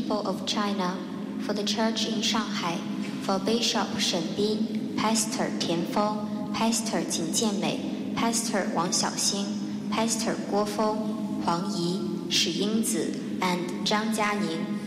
people of China, for the church in Shanghai, for Bishop Shen Bin, Pastor Tian Feng, Pastor Jin Jianmei, Pastor Wang Xiaoxing, Pastor Guo Feng, Huang Yi, Shi Yingzi, and Zhang Jianing.